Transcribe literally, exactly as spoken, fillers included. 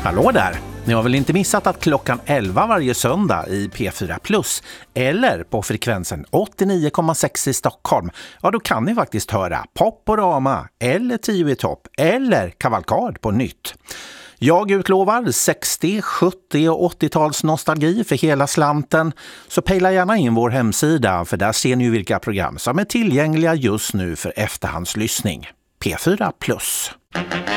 Hallå där! Ni har väl inte missat att klockan elva varje söndag i P fyra Plus eller på frekvensen åttionio komma sex i Stockholm, ja då kan ni faktiskt höra Poporama eller Tio i topp eller Kavalkad på nytt. Jag utlovar sextio-, sjuttio- och åttio-tals nostalgi för hela slanten, så pejla gärna in vår hemsida för där ser ni vilka program som är tillgängliga just nu för efterhandslyssning. P fyra Plus.